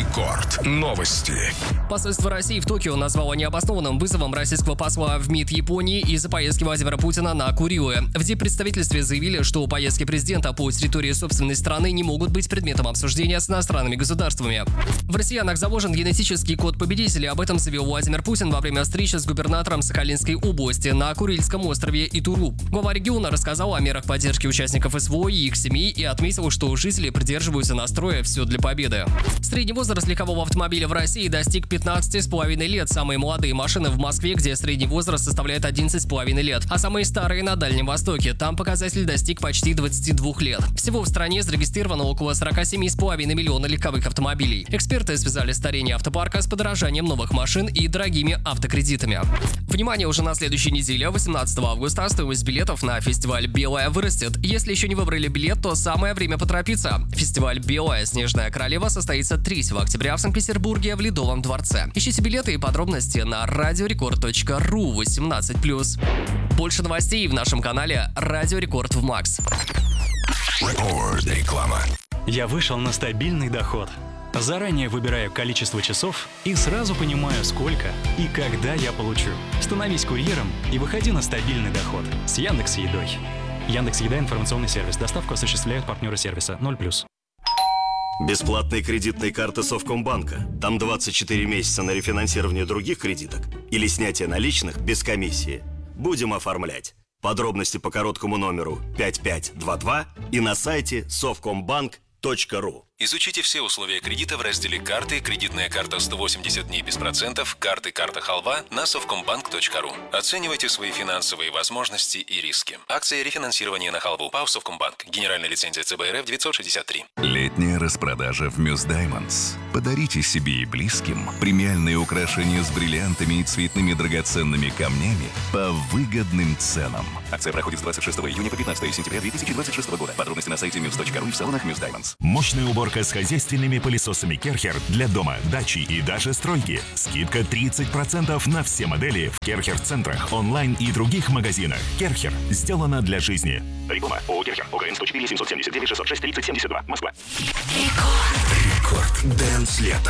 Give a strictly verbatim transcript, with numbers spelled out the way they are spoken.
Рекорд. Новости. Посольство России в Токио назвало необоснованным вызовом российского посла в МИД Японии из-за поездки Владимира Путина на Курилы. В диппредставительстве заявили, что поездки президента по территории собственной страны не могут быть предметом обсуждения с иностранными государствами. В россиянах заложен генетический код победителей. Об этом заявил Владимир Путин во время встречи с губернатором Сахалинской области на Курильском острове Итуру. Глава региона рассказал о мерах поддержки участников СВО и их семей и отметил, что жители придерживаются настроя «все для победы». Средний возраст легкового автомобиля в России достиг пятнадцати с половиной лет. Самые молодые машины в Москве, где средний возраст составляет одиннадцать с половиной лет, а самые старые на Дальнем Востоке. Там показатель достиг почти двадцати двух лет. Всего в стране зарегистрировано около сорока семи с половиной миллиона легковых автомобилей. Эксперты связали старение автопарка с подорожанием новых машин и дорогими автокредитами. Внимание, уже на следующей неделе, восемнадцатого августа, стоимость билетов на фестиваль «Белая» вырастет. Если еще не выбрали билет, то самое время поторопиться. Фестиваль «Белая. Снежная королева» состоится третьего октября в Санкт-Петербурге в Ледовом дворце. Ищите билеты и подробности на радио рекорд точка ру восемнадцать плюс. Больше новостей в нашем канале «Радио Рекорд» в Макс. Рекорд. Реклама. Я вышел на стабильный доход. Заранее выбираю количество часов и сразу понимаю, сколько и когда я получу. Становись курьером и выходи на стабильный доход с Яндекс.Едой. Яндекс.Еда — информационный сервис. Доставку осуществляют партнеры сервиса ноль плюс. Бесплатные кредитные карты Совкомбанка. Там двадцать четыре месяца на рефинансирование других кредиток или снятие наличных без комиссии. Будем оформлять. Подробности по короткому номеру пять пять два два и на сайте совкомбанк точка ру. Изучите все условия кредита в разделе «Карты», «Кредитная карта сто восемьдесят дней без процентов», «Карты», «Карта Халва» на совкомбанк точка ру. Оценивайте свои финансовые возможности и риски. Акция рефинансирования на халву. ПАО «Совкомбанк». Генеральная лицензия ЦБ РФ девятьсот шестьдесят три. Летняя распродажа в Мюс Даймондс. Подарите себе и близким премиальные украшения с бриллиантами и цветными драгоценными камнями по выгодным ценам. Акция проходит с двадцать шестого июня по пятнадцатого сентября две тысячи двадцать шестого года. Подробности на сайте мюс точка ру и в салонах Мюс Даймондс. Мощная уборка с хозяйственными пылесосами Керхер для дома, дачи и даже стройки. Скидка тридцать процентов на все модели в Керхер-центрах, онлайн и других магазинах. Керхер. Сделано для жизни. Реклама. ООО Керхер. ОГРН сто четыре семьсот семьдесят девять шестьсот шесть тридцать семьдесят два. Москва. Рекорд. Дэнс лето.